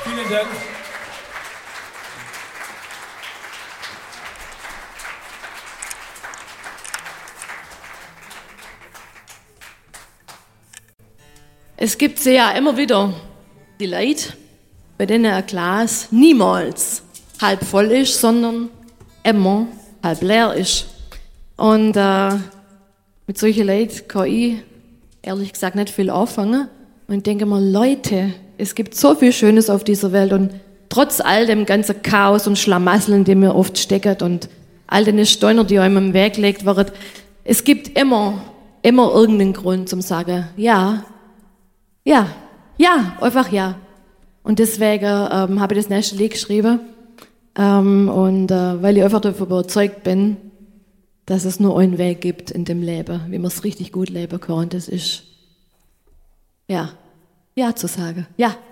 Vielen Dank. Es gibt sie ja immer wieder, die Leute, bei denen ein Glas niemals halb voll ist, sondern immer halb leer ist. Und mit solchen Leuten kann ich ehrlich gesagt nicht viel anfangen. Und ich denke mir, Leute, es gibt so viel Schönes auf dieser Welt und trotz all dem ganzen Chaos und Schlamassel, in dem wir oft stecken und all den Steine, die einem im Weg gelegt werden, es gibt immer irgendeinen Grund zum sagen, ja, einfach ja. Und deswegen habe ich das nächste Lied geschrieben. Weil ich einfach davon überzeugt bin, dass es nur einen Weg gibt in dem Leben, wie man es richtig gut leben kann. Und das ist, ja zu sagen. Ja.